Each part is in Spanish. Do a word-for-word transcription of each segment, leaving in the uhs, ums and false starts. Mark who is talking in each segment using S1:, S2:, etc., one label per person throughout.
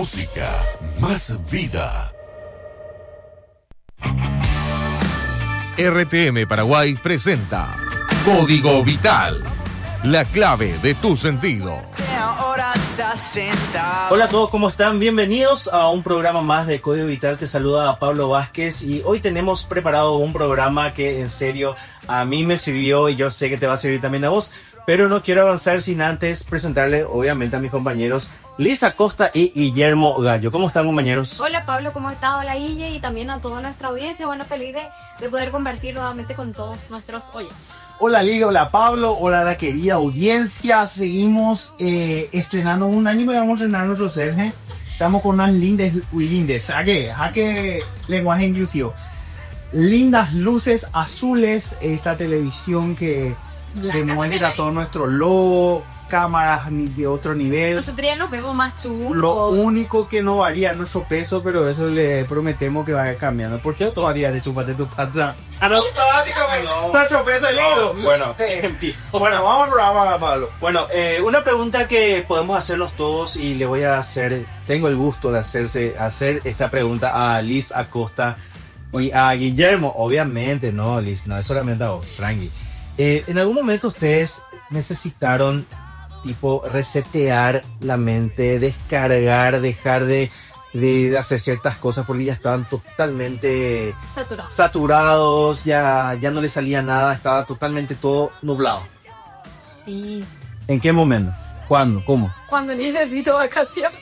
S1: música, más vida.
S2: R T M Paraguay presenta Código Vital, la clave de tu sentido.
S3: Hola a todos, ¿cómo están? Bienvenidos a un programa más de Código Vital. Te saluda a Pablo Vázquez y hoy tenemos preparado un programa que en serio a mí me sirvió y yo sé que te va a servir también a vos. Pero no quiero avanzar sin antes presentarle obviamente a mis compañeros Liz Acosta y Guillermo Gallo. ¿Cómo están, compañeros?
S4: Hola Pablo, ¿cómo estás? Hola Guille y también a toda nuestra audiencia. Bueno, feliz de, de poder compartir nuevamente con todos nuestros oyentes.
S5: Hola Liga, hola Pablo, hola la querida audiencia. Seguimos eh, estrenando un año y vamos a estrenar nuestro Serge. Estamos con unas lindas, uy, lindas, ¿a qué? ¿A qué lenguaje inclusivo? Lindas luces azules, esta televisión que demuestra todo nuestro logo, cámaras de otro nivel.
S4: Nosotros ya nos vemos más chulos.
S5: Lo único que no varía es nuestro peso, pero eso le prometemos que va a ir cambiando. ¿Por qué todavía te chupate tu panza? Ah, no, no. Nuestro peso es lindo.
S3: Bueno,
S5: bueno, vamos al programa, Pablo.
S3: Bueno, eh, una pregunta que podemos hacernos todos y le voy a hacer, tengo el gusto de hacerse, hacer esta pregunta a Liz Acosta y a Guillermo, obviamente, no, Liz, no es solamente a vos, tranqui. Eh, ¿En algún momento ustedes necesitaron tipo resetear la mente, descargar, dejar de, de, de hacer ciertas cosas porque ya estaban totalmente
S4: Saturado.
S3: saturados, ya, ya no les salía nada, estaba totalmente todo nublado?
S4: Sí.
S3: ¿En qué momento? ¿Cuándo? ¿Cómo?
S4: Cuando necesito vacaciones.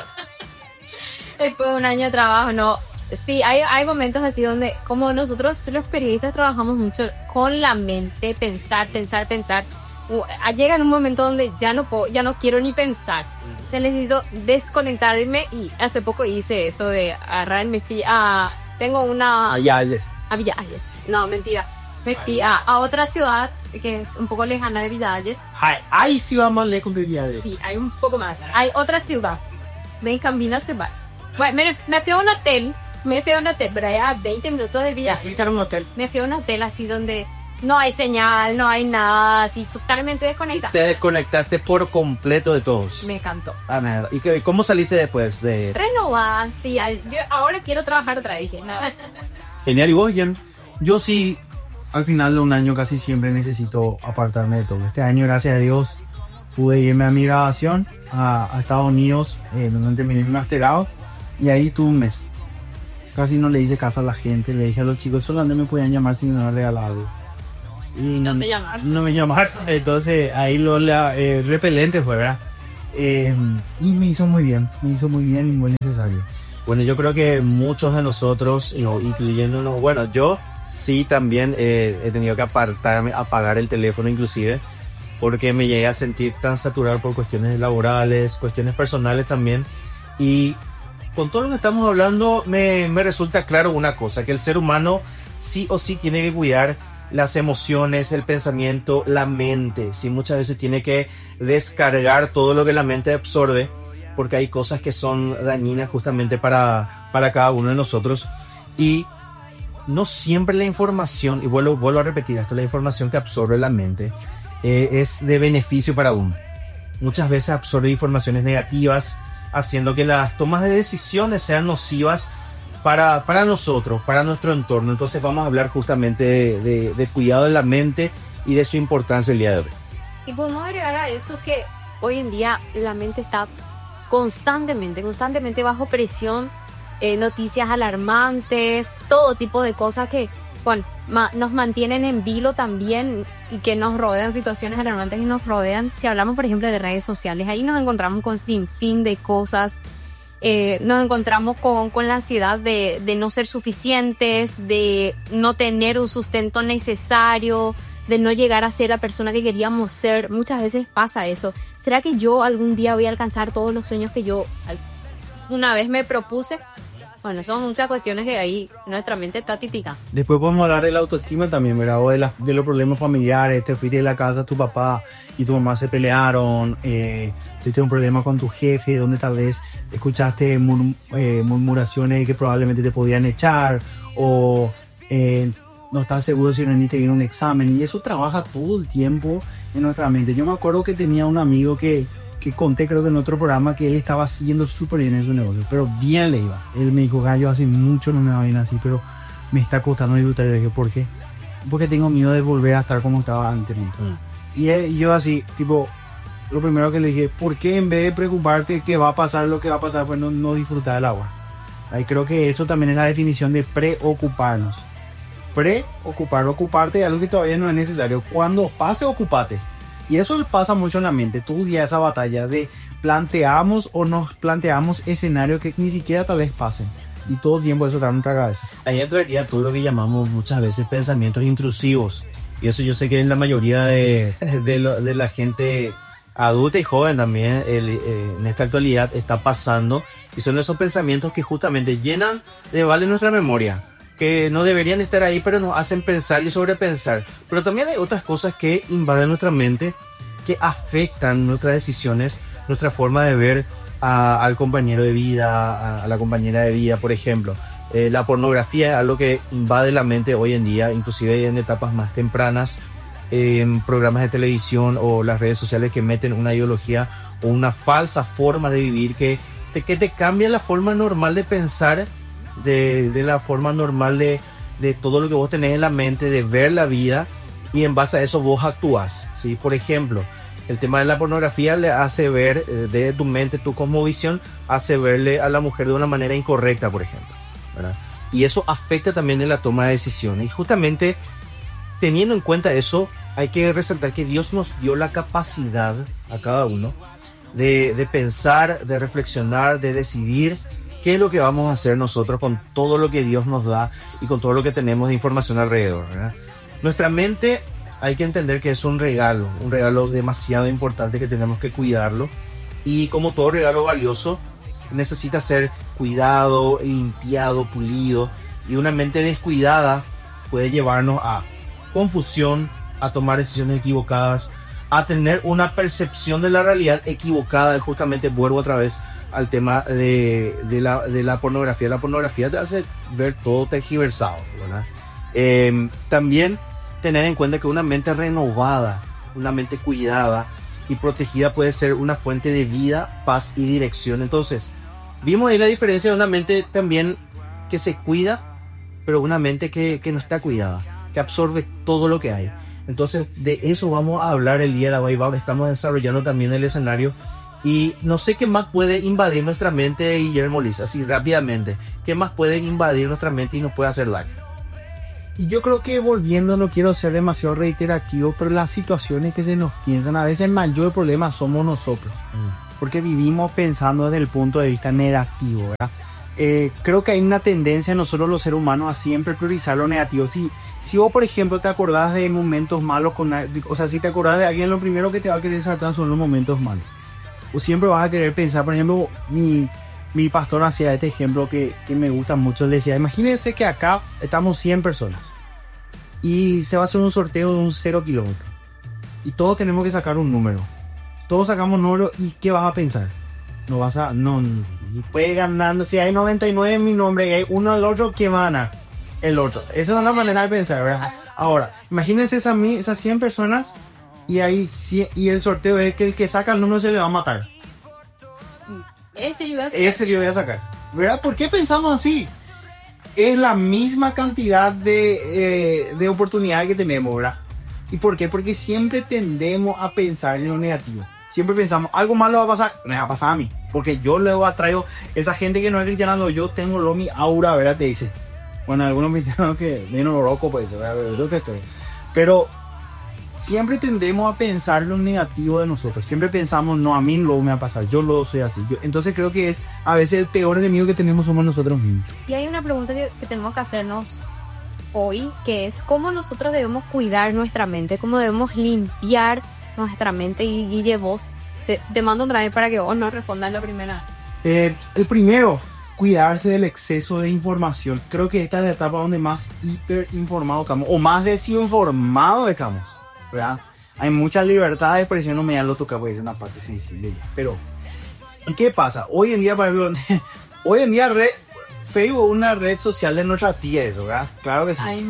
S4: Después de un año de trabajo, no. Sí, hay, hay momentos así donde, como nosotros los periodistas trabajamos mucho con la mente, pensar, pensar, pensar. Llega en un momento donde ya no puedo, ya no quiero ni pensar. O sea, necesito desconectarme y hace poco hice eso de agarrar, me fui a, tengo una...
S5: A Villalles.
S4: A Villalles. No, mentira. Me fui a, a otra ciudad que es un poco lejana de Villalles.
S5: Ay, ahí sí vamos a leer con Villalles.
S4: Sí, hay un poco más. Hay otra ciudad. Ven, camina, se va. Bueno, me, me fui a un hotel. Me fui a un hotel, pero allá a veinte minutos de Villalles.
S5: ¿Viste un hotel?
S4: Me fui a un hotel así donde no hay señal, no hay nada, así totalmente desconectado.
S3: Te desconectaste por completo de todos.
S4: Me encantó.
S3: Ah, mierda. ¿Y qué, cómo saliste después de...?
S4: Renovada, sí. Yo ahora quiero trabajar otra vez. ¿No?
S3: Genial. ¿Y vos, Guillermo?
S5: Yo sí, al final de un año casi siempre necesito apartarme de todo. Este año, gracias a Dios, pude irme a mi grabación a, a Estados Unidos, eh, donde terminé mi masterado, y ahí tuve un mes. Casi no le hice caso a la gente, le dije a los chicos solamente me podían llamar si me iban a regalar algo. Y
S4: no te llamaron.
S5: No me llamaron, entonces ahí lo eh, repelente fue, ¿verdad? Eh, y me hizo muy bien, me hizo muy bien y muy necesario.
S3: Bueno, yo creo que muchos de nosotros, incluyéndonos, bueno, yo sí también eh, he tenido que apartarme, apagar el teléfono inclusive, porque me llegué a sentir tan saturado por cuestiones laborales, cuestiones personales también, y con todo lo que estamos hablando me, me resulta claro una cosa, que el ser humano sí o sí tiene que cuidar las emociones, el pensamiento, la mente. Sí, muchas veces tiene que descargar todo lo que la mente absorbe, porque hay cosas que son dañinas justamente para, para cada uno de nosotros. Y no siempre la información, y vuelvo, vuelvo a repetir esto, la información que absorbe la mente eh, es de beneficio para uno. Muchas veces absorbe informaciones negativas, haciendo que las tomas de decisiones sean nocivas para, para nosotros, para nuestro entorno. Entonces vamos a hablar justamente de, de, de cuidado de la mente y de su importancia el día de hoy.
S4: Y podemos agregar a eso que hoy en día la mente está constantemente, constantemente bajo presión, eh, noticias alarmantes, todo tipo de cosas que, bueno, ma, nos mantienen en vilo también y que nos rodean, situaciones alarmantes que nos rodean. Si hablamos, por ejemplo, de redes sociales, ahí nos encontramos con sin fin de cosas. Eh, nos encontramos con, con la ansiedad de, de no ser suficientes, de no tener un sustento necesario, de no llegar a ser la persona que queríamos ser. Muchas veces pasa eso. ¿Será que yo algún día voy a alcanzar todos los sueños que yo una vez me propuse? Bueno, son muchas cuestiones que ahí nuestra mente está títica.
S5: Después podemos hablar de la autoestima también, ¿verdad? O de, la, de los problemas familiares. Te fuiste de la casa, tu papá y tu mamá se pelearon. Eh, tuviste un problema con tu jefe, donde tal vez escuchaste mur, eh, murmuraciones que probablemente te podían echar. O eh, no estás seguro si rendiste bien un examen. Y eso trabaja todo el tiempo en nuestra mente. Yo me acuerdo que tenía un amigo que que conté creo que en otro programa que él estaba siguiendo súper bien en su negocio, pero bien le iba. Él me dijo, Gallo, hace mucho no me va bien así, pero me está costando disfrutar. Y le dije, ¿por qué? Porque tengo miedo de volver a estar como estaba antes. Mm. Y, él, y yo así, tipo, lo primero que le dije, ¿por qué en vez de preocuparte que va a pasar lo que va a pasar, pues no, no disfrutar del agua? Ahí creo que eso también es la definición de preocuparnos. Preocupar, ocuparte de algo que todavía no es necesario. Cuando pase, ocupate. Y eso pasa mucho en la mente. Tú ya esa batalla de planteamos o nos planteamos escenarios que ni siquiera tal vez pasen. Y todo el tiempo eso está en nuestra cabeza.
S3: Ahí entraría todo lo que llamamos muchas veces pensamientos intrusivos. Y eso yo sé que en la mayoría de, de, lo, de la gente adulta y joven también el, eh, en esta actualidad está pasando. Y son esos pensamientos que justamente llenan de vale nuestra memoria. Que no deberían estar ahí, pero nos hacen pensar y sobrepensar. Pero también hay otras cosas que invaden nuestra mente, que afectan nuestras decisiones, nuestra forma de ver a, al compañero de vida, a, a la compañera de vida, por ejemplo. Eh, la pornografía es algo que invade la mente hoy en día, inclusive en etapas más tempranas, eh, en programas de televisión o las redes sociales que meten una ideología o una falsa forma de vivir que te, que te cambia la forma normal de pensar, de, de la forma normal de, de todo lo que vos tenés en la mente, de ver la vida, y en base a eso vos actúas, ¿sí? Por ejemplo, el tema de la pornografía le hace ver, eh, de tu mente, tu cosmovisión, hace verle a la mujer de una manera incorrecta, por ejemplo, ¿verdad? Y eso afecta también en la toma de decisiones. Y justamente teniendo en cuenta eso, hay que resaltar que Dios nos dio la capacidad a cada uno de, de pensar, de reflexionar, de decidir qué es lo que vamos a hacer nosotros con todo lo que Dios nos da y con todo lo que tenemos de información alrededor, ¿verdad? Nuestra mente hay que entender que es un regalo, un regalo demasiado importante que tenemos que cuidarlo, y como todo regalo valioso necesita ser cuidado, limpiado, pulido, y una mente descuidada puede llevarnos a confusión, a tomar decisiones equivocadas, a tener una percepción de la realidad equivocada. Justamente vuelvo otra vez al tema de, de, la, de la pornografía. La pornografía te hace ver todo tergiversado, ¿verdad? Eh, también tener en cuenta que una mente renovada, una mente cuidada y protegida puede ser una fuente de vida, paz y dirección. Entonces, vimos ahí la diferencia de una mente también que se cuida, pero una mente que, que no está cuidada, que absorbe todo lo que hay. Entonces, de eso vamos a hablar el día de hoy. Estamos desarrollando también el escenario. Y no sé qué más puede invadir nuestra mente, Guillermo Liz, así rápidamente. ¿Qué más puede invadir nuestra mente y nos puede hacer daño?
S5: Y yo creo que volviendo, no quiero ser demasiado reiterativo, pero las situaciones que se nos piensan, a veces el mayor problema somos nosotros. Mm. Porque vivimos pensando desde el punto de vista negativo, ¿verdad? Eh, creo que hay una tendencia en nosotros los seres humanos a siempre priorizar lo negativo. Si, si vos, por ejemplo, te acordás de momentos malos, con, o sea, si te acordás de alguien, lo primero que te va a querer saltar son los momentos malos. O siempre vas a querer pensar, por ejemplo, mi, mi pastor hacía este ejemplo que, que me gusta mucho. Le decía, imagínense que acá estamos cien personas y se va a hacer un sorteo de un cero kilómetro y todos tenemos que sacar un número. Todos sacamos un número, y ¿qué vas a pensar? No vas a... No, no puede ganar. Si hay noventa y nueve en mi nombre y hay uno al otro, ¿qué va a ganar? El otro. Esa es la manera de pensar, ¿verdad? Ahora, imagínense esas, esas cien personas y ahí y el sorteo es que el que saca el número se le va a matar.
S4: Ese yo voy a sacar.
S5: Ese yo voy a sacar. ¿Verdad? ¿Por qué pensamos así? Es la misma cantidad de, eh, de oportunidades que tenemos, ¿verdad? ¿Y por qué? Porque siempre tendemos a pensar en lo negativo. Siempre pensamos, algo malo va a pasar, me va a pasar a mí. Porque yo luego atraigo esa gente que no es cristiana, yo tengo lo mi aura, ¿verdad? Te dice. Bueno, algunos cristianos que vienen loco por eso, ¿verdad? Yo te estoy. Pero siempre tendemos a pensar lo negativo de nosotros. Siempre pensamos, no, a mí luego me va a pasar, yo luego soy así. Yo, entonces creo que es a veces el peor enemigo que tenemos somos nosotros mismos.
S4: Y hay una pregunta que, que tenemos que hacernos hoy, que es cómo nosotros debemos cuidar nuestra mente, cómo debemos limpiar nuestra mente. Y Guille, vos, te, te mando otra vez para que vos nos respondas la primera.
S5: Eh, el primero, cuidarse del exceso de información. Creo que esta es la etapa donde más hiperinformados estamos, o más desinformados estamos, ¿verdad? Hay mucha libertad de expresión, no me da lo toca, porque es una parte sensible ya. Pero, ¿qué pasa? Hoy en día, por ejemplo, hoy en día red, Facebook es una red social de nuestra tía, eso, ¿verdad? Claro que sí.
S4: Ay, no.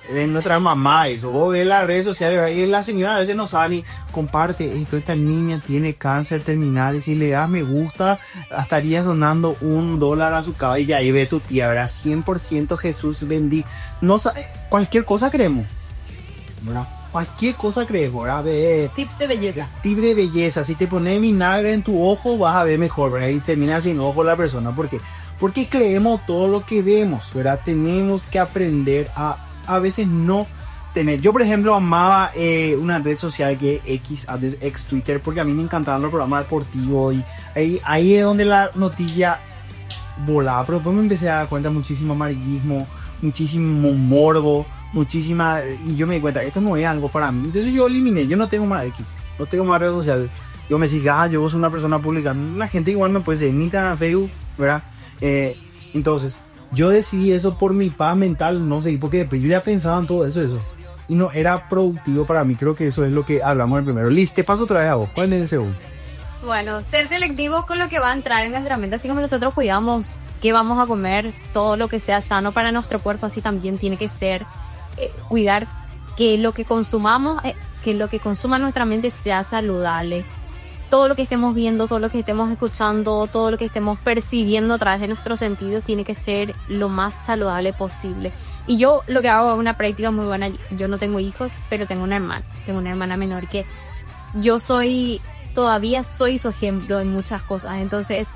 S5: de nuestra mamá eso. Vos ves las redes sociales y la señora a veces no sale, comparte esto, esta niña tiene cáncer terminal y si le das me gusta, estarías donando un dólar a su causa y ahí ve tu tía, ¿verdad? cien por ciento Jesús bendiga. No sabe, cualquier cosa creemos, ¿verdad? Cualquier cosa creemos, ¿verdad? Ve,
S4: Tips de belleza.
S5: tip de belleza, si te pones vinagre en tu ojo vas a ver mejor, ¿verdad? Y termina sin ojo la persona, ¿por qué? Porque creemos todo lo que vemos, ¿verdad? Tenemos que aprender a a veces no tener. Yo, por ejemplo, amaba eh, una red social que X, antes ex Twitter, porque a mí me encantaban los programas deportivos y ahí, ahí es donde la noticia volaba. Pero después me empecé a dar cuenta muchísimo amarillismo, muchísimo morbo, muchísima. Y yo me di cuenta, esto no es algo para mí. Entonces yo eliminé, yo no tengo más X, no tengo más red social. Yo me decía, ah, yo soy una persona pública. La gente igual me puede seguir en Instagram, Facebook, ¿verdad? Eh, entonces. Yo decidí eso por mi paz mental, no sé, porque después yo ya pensaba en todo eso, eso. Y no era productivo para mí, creo que eso es lo que hablamos en el primero. Liz, te paso otra vez a vos, ¿cuál es el segundo?
S4: Bueno, ser selectivos con lo que va a entrar en nuestra mente, así como nosotros cuidamos qué vamos a comer, todo lo que sea sano para nuestro cuerpo, así también tiene que ser eh, cuidar que lo que consumamos, eh, que lo que consuma nuestra mente sea saludable. Todo lo que estemos viendo, todo lo que estemos escuchando, todo lo que estemos percibiendo a través de nuestros sentidos tiene que ser lo más saludable posible. Y yo lo que hago es una práctica muy buena. Yo no tengo hijos, pero tengo una hermana. Tengo una hermana menor que yo soy, todavía soy su ejemplo en muchas cosas. Entonces,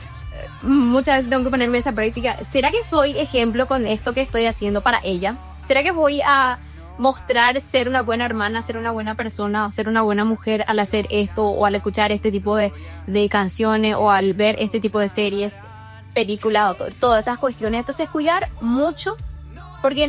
S4: muchas veces tengo que ponerme esa práctica. ¿Será que soy ejemplo con esto que estoy haciendo para ella? ¿Será que voy a mostrar ser una buena hermana, ser una buena persona, ser una buena mujer al hacer esto o al escuchar este tipo de, de canciones o al ver este tipo de series, películas, o todas esas cuestiones? Entonces cuidar mucho, porque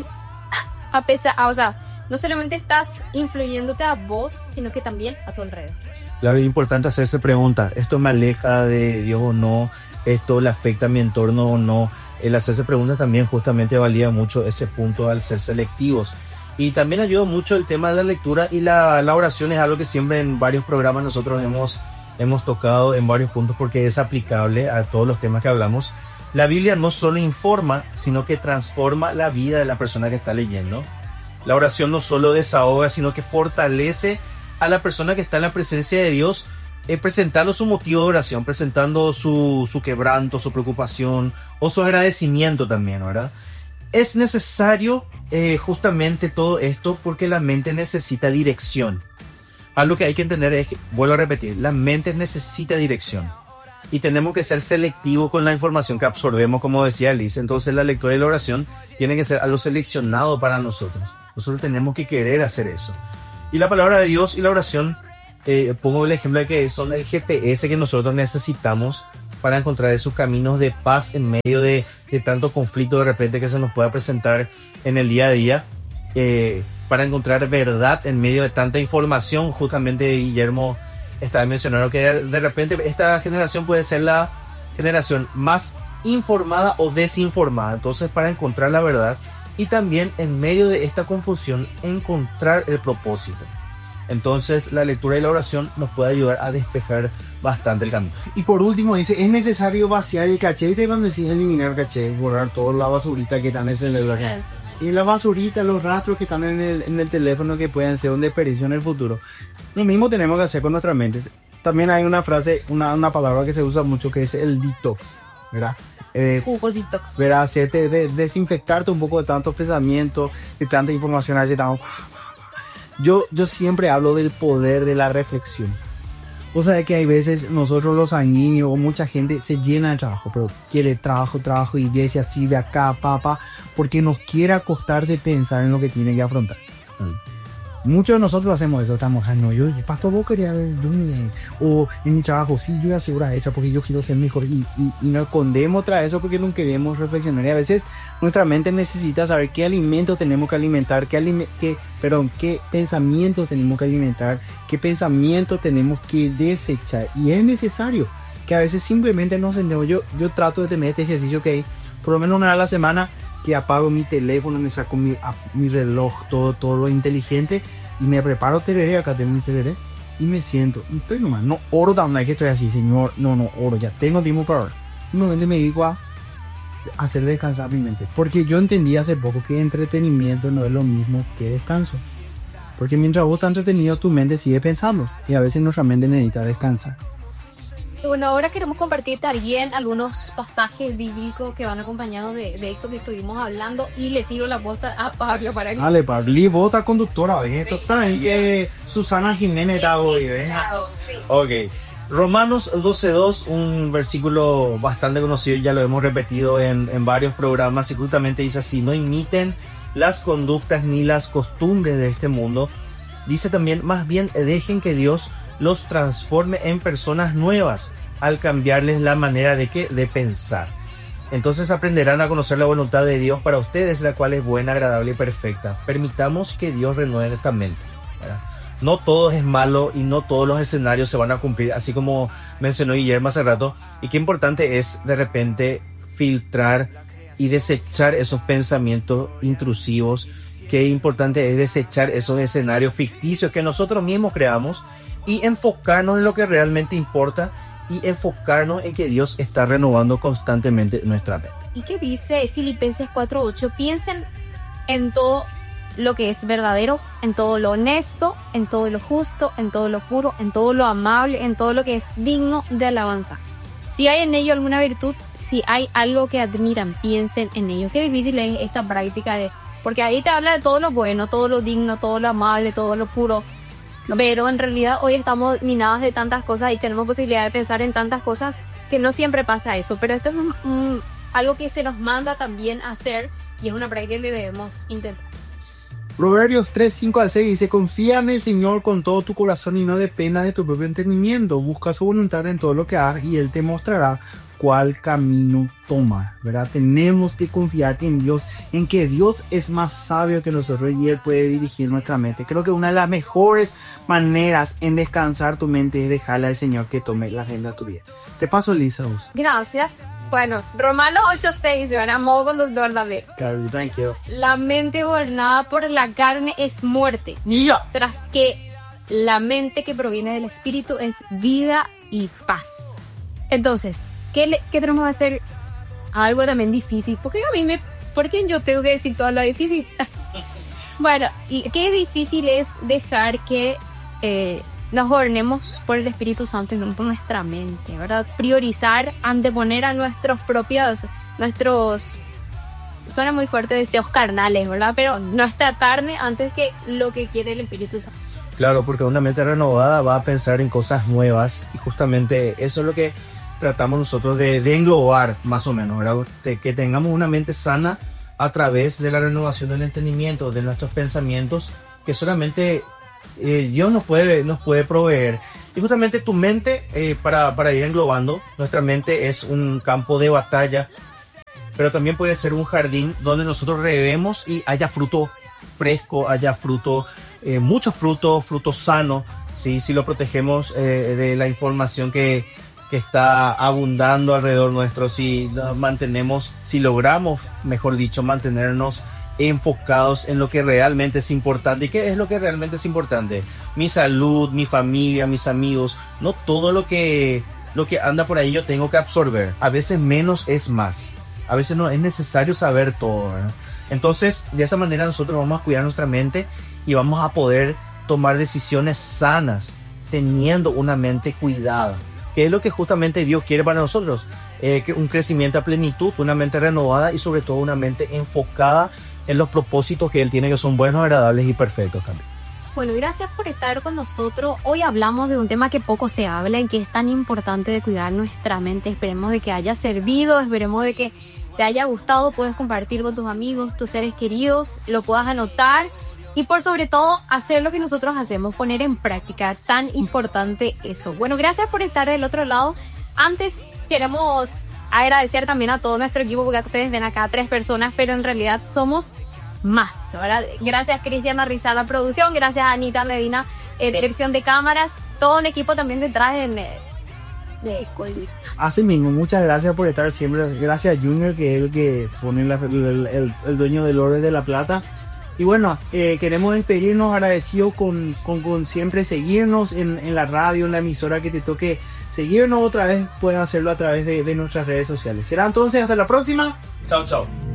S4: a pesar, o sea, no solamente estás influyéndote a vos, sino que también a tu alrededor.
S3: Claro, es importante hacerse preguntas, ¿esto me aleja de Dios o no? ¿Esto le afecta a mi entorno o no? El hacerse preguntas también justamente valía mucho ese punto al ser selectivos. Y también ayuda mucho el tema de la lectura y la, la oración es algo que siempre en varios programas nosotros hemos, hemos tocado en varios puntos porque es aplicable a todos los temas que hablamos. La Biblia no solo informa, sino que transforma la vida de la persona que está leyendo. La oración no solo desahoga, sino que fortalece a la persona que está en la presencia de Dios, eh, presentando su motivo de oración, presentando su, su quebranto, su preocupación o su agradecimiento también, ¿verdad? Es necesario eh, justamente todo esto porque la mente necesita dirección. Algo que hay que entender es, que, vuelvo a repetir, la mente necesita dirección. Y tenemos que ser selectivos con la información que absorbemos, como decía Liz. Entonces la lectura y la oración tiene que ser algo seleccionado para nosotros. Nosotros tenemos que querer hacer eso. Y la palabra de Dios y la oración, eh, pongo el ejemplo de que son el G P S que nosotros necesitamos para encontrar esos caminos de paz en medio de, de tanto conflicto de repente que se nos pueda presentar en el día a día, eh, para encontrar verdad en medio de tanta información. Justamente Guillermo estaba mencionando que de repente esta generación puede ser la generación más informada o desinformada. Entonces, para encontrar la verdad y también en medio de esta confusión encontrar el propósito. Entonces la lectura y la oración nos puede ayudar a despejar bastante el camino.
S5: Y por último dice, es necesario vaciar el caché. ¿Viste cuando decís eliminar el caché? Borrar toda la basurita que está en el celular. Y la basurita, los rastros que están en el, en el teléfono que pueden ser un desperdicio en el futuro. Lo mismo tenemos que hacer con nuestra mente. También hay una frase, una, una palabra que se usa mucho que es el detox, ¿verdad? Eh,
S4: Jugo detox.
S5: ¿verdad? Hacerte, de, desinfectarte un poco de tantos pensamientos, de tanta información. Así, tan... Yo, yo siempre hablo del poder de la reflexión. O sea, que hay veces nosotros los sanguíneos o mucha gente se llena de trabajo, pero quiere trabajo, trabajo, iglesia, sirve acá, papá, porque nos quiere acostarse y pensar en lo que tiene que afrontar. Mm. Muchos de nosotros hacemos eso, estamos, ah, no, yo, pastor, vos querías ver, yo, o en mi trabajo, sí, yo ya segura hecha porque yo quiero ser mejor, y, y, y nos escondemos tras eso porque no queremos reflexionar, y a veces nuestra mente necesita saber qué alimento tenemos que alimentar, qué, alime qué, perdón, qué pensamiento tenemos que alimentar, qué pensamiento tenemos que desechar, y es necesario que a veces simplemente nos sentemos. Yo, yo trato de tener este ejercicio que hay, por lo menos una vez a la semana, que apago mi teléfono, me saco mi, a, mi reloj, todo, todo lo inteligente, y me preparo tereré, acá tengo mi tereré, y me siento, y estoy nomás, no oro tan, no es que estoy así, señor, no, no oro, ya tengo tiempo para orar, simplemente me dedico a hacer descansar mi mente. Porque yo entendí hace poco que entretenimiento no es lo mismo que descanso. Porque mientras vos estás entretenido, tu mente sigue pensando. Y a veces nuestra mente necesita descansar.
S4: Bueno, ahora queremos compartir también algunos pasajes bíblicos que van acompañados de, de esto que estuvimos hablando. Y le tiro la posta a Pablo para que...
S5: Dale, Pablo, y vos estás conductora hoy. Esto saben que Susana Jiménez está hoy, ¿ves?
S3: Ok. Romanos doce dos, un versículo bastante conocido, ya lo hemos repetido en, en varios programas, y justamente dice así: no imiten las conductas ni las costumbres de este mundo. Dice también, más bien dejen que Dios los transforme en personas nuevas al cambiarles la manera de, que, de pensar. Entonces aprenderán a conocer la voluntad de Dios para ustedes, la cual es buena, agradable y perfecta. Permitamos que Dios renueve esta mente, ¿verdad? No todo es malo y no todos los escenarios se van a cumplir, así como mencionó Guillermo hace rato. Y qué importante es de repente filtrar y desechar esos pensamientos intrusivos. Qué importante es desechar esos escenarios ficticios que nosotros mismos creamos y enfocarnos en lo que realmente importa y enfocarnos en que Dios está renovando constantemente nuestra mente.
S4: ¿Y qué dice Filipenses cuatro ocho? Piensen en todo lo que es verdadero, en todo lo honesto, en todo lo justo, en todo lo puro, en todo lo amable, en todo lo que es digno de alabanza. Si hay en ello alguna virtud, si hay algo que admiran, piensen en ello. Qué difícil es esta práctica de... Porque ahí te habla de todo lo bueno, todo lo digno, todo lo amable, todo lo puro. Pero en realidad hoy estamos minados de tantas cosas y tenemos posibilidad de pensar en tantas cosas que no siempre pasa eso. Pero esto es un, un, algo que se nos manda también a hacer y es una práctica que debemos intentar.
S5: Proverbios tres, cinco al seis dice: confía en el Señor con todo tu corazón y no dependas de tu propio entendimiento. Busca su voluntad en todo lo que hagas y Él te mostrará cuál camino tomar, ¿verdad? Tenemos que confiar en Dios, en que Dios es más sabio que nosotros y Él puede dirigir nuestra mente. Creo que una de las mejores maneras en descansar tu mente es dejarle al Señor que tome la agenda de tu día. Te paso, Lisa.
S4: Gracias. Bueno, Romanos ocho seis, ¿verdad? Modo conductor también.
S5: Carly, thank you.
S4: La mente gobernada por la carne es muerte,
S5: Yeah.
S4: tras que la mente que proviene del espíritu es vida y paz. Entonces, ¿qué, le, qué tenemos que hacer? Algo también difícil, porque a mí me... ¿Por qué yo tengo que decir todo lo difícil? Bueno, y qué difícil es dejar que eh, nos gobernemos por el Espíritu Santo y no por nuestra mente, ¿verdad? Priorizar, anteponer a nuestros propios, nuestros, suena muy fuerte, deseos carnales, ¿verdad? Pero nuestra carne antes que lo que quiere el Espíritu Santo.
S3: Claro, porque una mente renovada va a pensar en cosas nuevas y justamente eso es lo que tratamos nosotros de, de englobar más o menos, ¿verdad? De que tengamos una mente sana a través de la renovación del entendimiento, de nuestros pensamientos, que solamente eh, Dios nos puede, nos puede proveer. Y justamente tu mente, eh, para, para ir englobando, nuestra mente es un campo de batalla, pero también puede ser un jardín donde nosotros reguemos y haya fruto fresco, haya fruto, eh, mucho fruto, fruto sano, ¿sí? Si lo protegemos eh, de la información que que está abundando alrededor nuestro, si nos mantenemos, si logramos, mejor dicho, mantenernos enfocados en lo que realmente es importante. ¿Y qué es lo que realmente es importante? Mi salud, mi familia, mis amigos. No todo lo que, lo que anda por ahí yo tengo que absorber. A veces menos es más. A veces no es necesario saber todo, ¿verdad? Entonces, de esa manera nosotros vamos a cuidar nuestra mente y vamos a poder tomar decisiones sanas, teniendo una mente cuidada. Que es lo que justamente Dios quiere para nosotros, eh, un crecimiento a plenitud, una mente renovada y sobre todo una mente enfocada en los propósitos que Él tiene, que son buenos, agradables y perfectos también.
S4: Bueno, gracias por estar con nosotros. Hoy hablamos de un tema que poco se habla y que es tan importante de cuidar nuestra mente. Esperemos de que haya servido, esperemos de que te haya gustado, puedes compartir con tus amigos, tus seres queridos, lo puedas anotar. Y por sobre todo, hacer lo que nosotros hacemos, poner en práctica, tan importante eso. Bueno, gracias por estar del otro lado. Antes queremos agradecer también a todo nuestro equipo, porque ustedes ven acá tres personas, pero en realidad somos más, ¿verdad? Gracias Cristiana Rizal, producción, gracias a Anita Medina, eh, dirección de cámaras, todo un equipo también detrás de... de
S5: Así mismo, muchas gracias por estar siempre. Gracias a Junior, que es el que pone la, el, el, el dueño del oro de la plata. Y bueno, eh, queremos despedirnos agradecidos con, con, con siempre seguirnos en, en la radio, en la emisora que te toque seguirnos otra vez, pueden hacerlo a través de, de nuestras redes sociales. Será entonces hasta la próxima.
S3: Chao, chao.